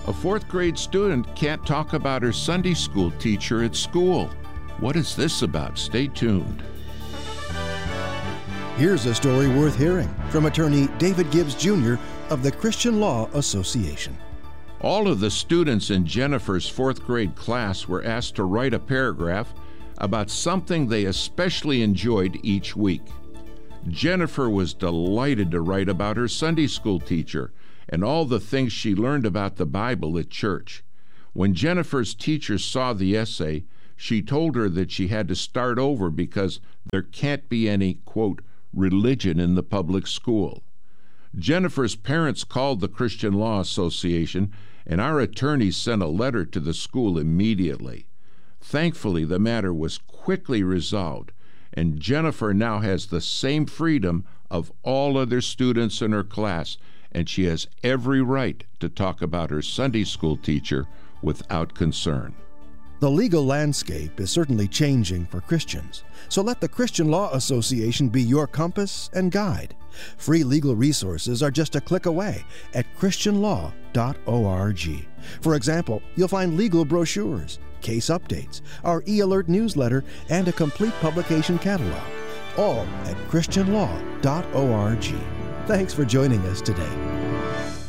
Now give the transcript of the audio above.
A fourth grade student can't talk about her Sunday school teacher at school. What is this about? Stay tuned. Here's a story worth hearing from attorney David Gibbs Jr. of the Christian Law Association. All of the students in Jennifer's fourth grade class were asked to write a paragraph about something they especially enjoyed each week. Jennifer was delighted to write about her Sunday school teacher and all the things she learned about the Bible at church. When Jennifer's teacher saw the essay, she told her that she had to start over because there can't be any, quote, religion in the public school. Jennifer's parents called the Christian Law Association, and our attorneys sent a letter to the school immediately. Thankfully, the matter was quickly resolved, and Jennifer now has the same freedom of all other students in her class, and she has every right to talk about her Sunday school teacher without concern. The legal landscape is certainly changing for Christians, so let the Christian Law Association be your compass and guide. Free legal resources are just a click away at christianlaw.org. For example, you'll find legal brochures, case updates, our e-alert newsletter, and a complete publication catalog, all at christianlaw.org. Thanks for joining us today.